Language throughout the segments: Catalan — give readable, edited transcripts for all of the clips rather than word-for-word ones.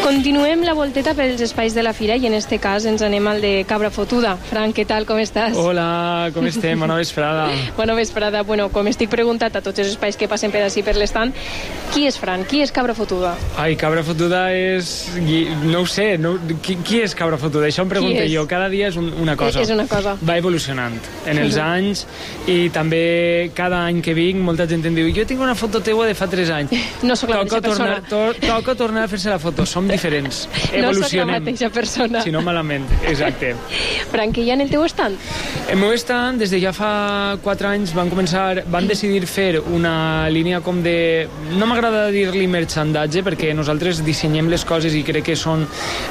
Continuem la volteta pels espais de la fira i en este cas ens anem al de Cabra Fotuda. Fran, què tal, com estàs? Hola, com estem? Bona vesprada. Bona vesprada. Bueno, com estic preguntat a tots els espais que passen per ací per l'estant, qui és Fran? Qui és Cabra Fotuda? Ai, Cabra Fotuda és... No ho sé, qui és Cabra Fotuda? Això em pregunto jo. Cada dia és una cosa. És una cosa. Va evolucionant en els anys i també cada any que vinc molta gent em diu jo tinc una foto teua de fa 3 anys. No sóc la mateixa persona. Toca tornar a fer-se la foto. Som diferents. Evolucionem. No sóc la mateixa persona. Si no, malament. Exacte. Fran, què hi ha en el teu estand? El meu estand, des de ja fa 4 anys, van decidir fer una línia com de... No m'agrada dir-li merchandatge, perquè nosaltres dissenyem les coses i crec que són...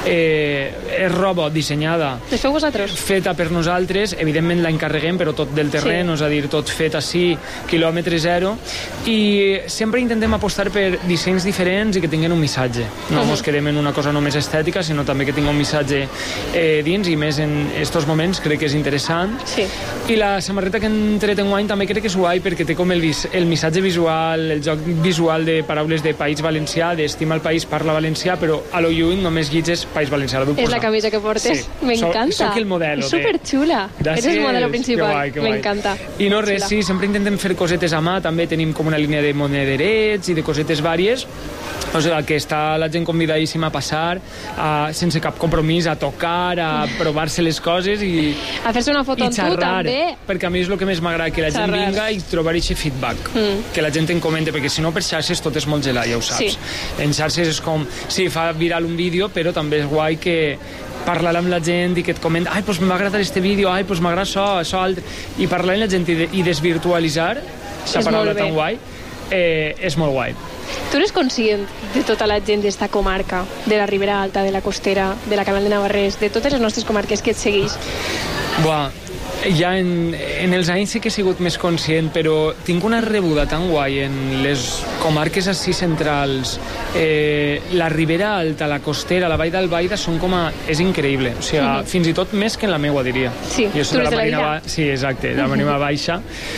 és roba dissenyada. Les feu vosaltres? Feta per nosaltres. Evidentment la encarreguem, però tot del terreny, és a dir, tot fet així, quilòmetre zero. I sempre intentem apostar per dissenys diferents i que tinguin un missatge. No ens quedem en una cosa només estètica, sinó també que tingui un missatge dins, i més en estos moments crec que és interessant. Sí. I la samarreta que hem tret enguany també crec que és guai perquè té com el missatge visual, el joc visual de paraules de País Valencià, d'estima el país, parla valencià, però a lo lluny només llitges País Valencià. És la camisa que portes? Sí. M'encanta. Soc el modelo. És superxula. Eres el modelo principal. M'encanta. I no res, sí, sempre intentem fer cosetes a mà, també tenim com una línia de monederets i de cosetes vàries. O sigui, que està la gent convidadíssima a passar sense cap compromís, a tocar, a provar-se les coses i a fer-se una foto amb tu també, perquè a mi és el que més m'agrada, que la gent vinga i trobar aquest feedback, que la gent en comente, perquè si no per xarxes tot és molt gelat, ja ho saps. En xarxes és com, sí, fa viral un vídeo, però també és guai que parlar amb la gent i que et comenta ai, doncs m'ha agradat este vídeo, ai, doncs m'agrada això altre, i parlar amb la gent i desvirtualitzar aquesta paraula tan guai és molt guai. Tu eres conscient de tota la gent d'esta comarca, de la Ribera Alta, de la Costera, de la Canal de Navarrés, de totes les nostres comarques que et segueix? Buah, ja en els anys sí que he sigut més conscient, però tinc una rebuda tan guai en les comarques així centrals. La Ribera Alta, la Costera, la Vall d'Albaida són com a... És increïble. O sigui, fins i tot més que en la meua, diria. Sí, tu eres de la Vila. Sí, exacte, de la Marina Baixa.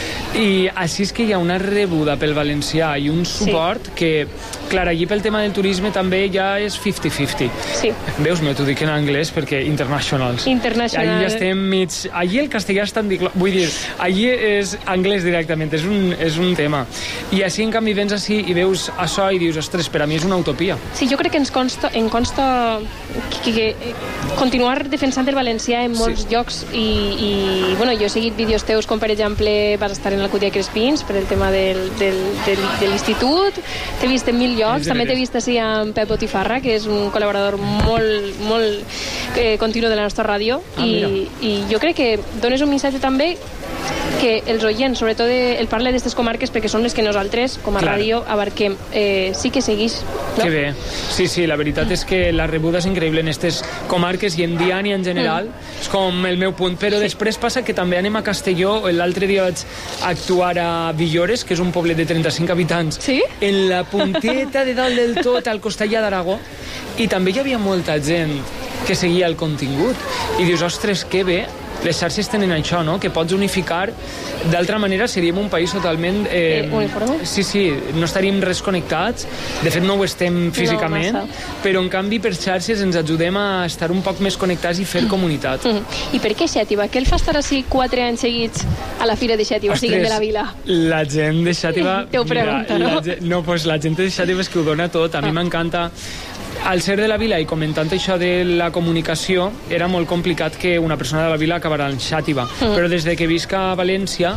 I així és que hi ha una rebuda pel valencià i un suport que, clar, allí pel tema del turisme també ja és 50-50. Sí. Veus, t'ho dic en anglès perquè internationals. Internacional. Allí ja estem mig... Allí el castellà està en vull dir, allí és anglès directament, és un tema. I així, en canvi, vens així i veus això i dius, ostres, per a mi és una utopia. Sí, jo crec que em consta que continuar defensant el valencià en molts llocs i bueno, jo he seguit vídeos teus com, per exemple, vas estar en l'Alcúdia Crespins per el tema de l'institut, t'he vist en 1000 llocs, també t'he vist així amb Pep Botifarra, que és un col·laborador molt continu de la nostra ràdio, i jo crec que dones un missatge també que els oients, sobretot el parle d'aquestes comarques, perquè són les que nosaltres, com a ràdio, abarquem. Sí que segueix, no? Que bé. Sí, la veritat és que la rebuda és increïble en aquestes comarques i en Diani en general, és com el meu punt, però després passa que també anem a Castelló. L'altre dia vaig actuar a Villores, que és un poble de 35 habitants, en la punteta de dalt del tot, al Costellà d'Aragó, i també hi havia molta gent que seguia el contingut, i dius, ostres, que bé, les xarxes tenen això, no? Que pots unificar. D'altra manera seríem un país totalment... uniforme? Sí, no estaríem res connectats. De fet, no ho estem físicament, però en canvi per xarxes ens ajudem a estar un poc més connectats i fer comunitat. I per què Xàtiva? Què el fa estar així 4 anys seguits a la Fira de Xàtiva, siguin de la vila? La gent de Xàtiva... Te ho pregunto, no? No, doncs la gent de Xàtiva és que ho dona tot. A mi m'encanta... Al ser de la vila i comentant això de la comunicació, era molt complicat que una persona de la vila acabara en Xàtiva. Però des de que visc a València,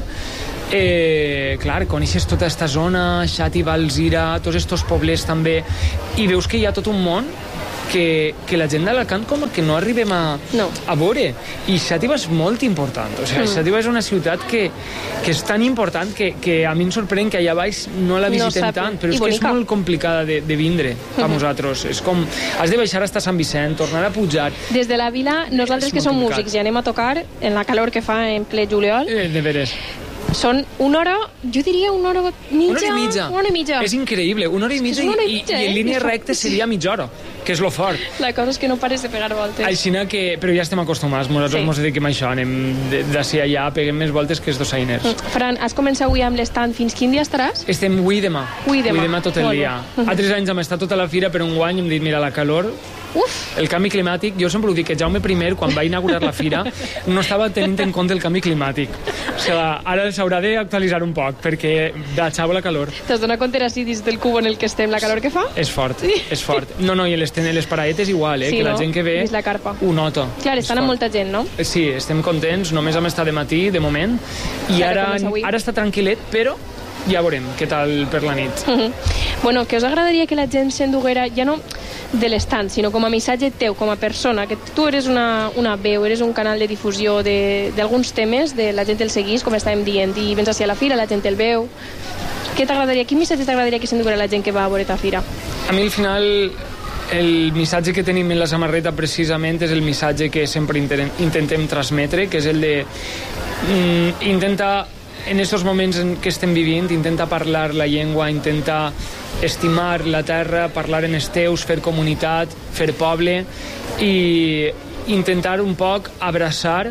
clar, coneixes tota aquesta zona, Xàtiva, Alzira, tots estos pobles també, i veus que hi ha tot un món que la gent d'Alacant com que no arribem a veure. I Xàtiva és molt important. O sigui, Xàtiva és una ciutat que és tan important que a mi em sorprèn que allà baix no la visitem tant, però és que és molt complicada de vindre a nosaltres. És com, has de baixar fins a Sant Vicent, tornar a pujar. Des de la vila, nosaltres que som músics i anem a tocar en la calor que fa en ple juliol, de veres. Són una hora, jo diria una hora mitja. Una hora i mitja. És increïble, una hora i mitja i en línia recta seria mitja hora. que és lo fort. La cosa és que no pares de pegar voltes. Aixina que... Però ja estem acostumats, nosaltres ens dediquem a això, anem d'ací allà, peguem més voltes que els dossainers. Fran, has començat avui amb l'estand, fins quin dia estaràs? Estem avui i demà. Avui i demà tot el dia. Altres anys hem estat tota la fira, però enguany hem dit, mira, la calor... El canvi climàtic, jo sempre ho dic, que Jaume I, quan va inaugurar la fira, no estava tenint en compte el canvi climàtic. O sigui, ara s'haurà d'actualitzar un poc, perquè baixava la calor. T'has donat compte així dins del cubo en el que estem, la calor que fa? És fort, és fort. No, i les paraetes igual, que la gent que ve ho nota. Clar, estan amb molta gent, no? Sí, estem contents, només hem estat de matí, de moment, i ara està tranquil·let, però ja veurem què tal per la nit. Bueno, que us agradaria que la gent s'enduguera, ja no de l'estand, sinó com a missatge teu, com a persona, que tu eres una veu, eres un canal de difusió d'alguns temes, de la gent el seguís, com estàvem dient, i vens a la fira, la gent el veu. Què t'agradaria, quin missatge t'agradaria que s'enduguera la gent que va a veure ta fira? A mi al final el missatge que tenim en la samarreta precisament és el missatge que sempre intentem transmetre, que és el de intentar en aquests moments en què estem vivint, intentar parlar la llengua, intentar estimar la terra, parlar en els teus, fer comunitat, fer poble i intentar un poc abraçar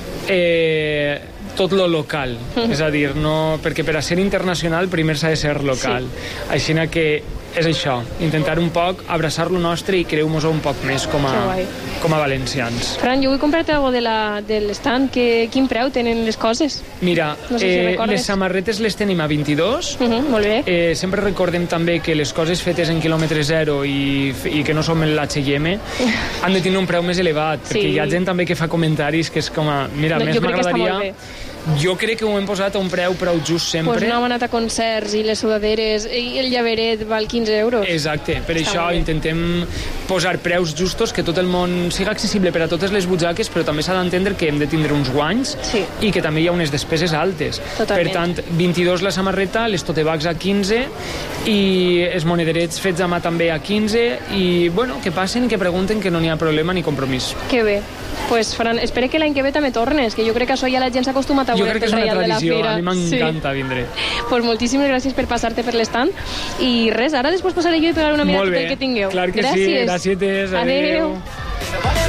tot lo local. És a dir, no, perquè per a ser internacional primer s'ha de ser local. Així que és això, intentar un poc abraçar lo nostre i creu-nos un poc més com a valencians. Fran, jo vull comprar-te alguna de l'estand. Quin preu tenen les coses? Mira, les samarretes les tenim a 22. Molt bé. Sempre recordem també que les coses fetes en quilòmetre zero i que no som l'H&M han de tenir un preu més elevat, perquè hi ha gent també que fa comentaris que és com a... Mira, més m'agradaria... Jo crec que ho hem posat a un preu prou just sempre. Pues no hem anat a concerts i les sudaderes i el llaveret val 15 euros. Exacte, per això intentem posar preus justos, que tot el món siga accessible per a totes les butxaques, però també s'ha d'entendre que hem de tindre uns guanys i que també hi ha unes despeses altes. Totalment. Per tant, 22 la samarreta, les tote bags a 15 i els monederets fets a mà també a 15 i, bueno, que passen i que pregunten, que no n'hi ha problema ni compromís. Que bé. Pues, Fran, espero que l'any que ve també tornes, que jo crec que això ja la gent s'ha acostumat a veure el Reial de la Fira. Jo crec que és una tradició, a mi m'encanta vindre. Pues moltíssimes gràcies per passar-te per l'estand i res, ara després passaré jo i pegar una mirada a tot el que tingueu. Clar que sí, gràcies. Adéu.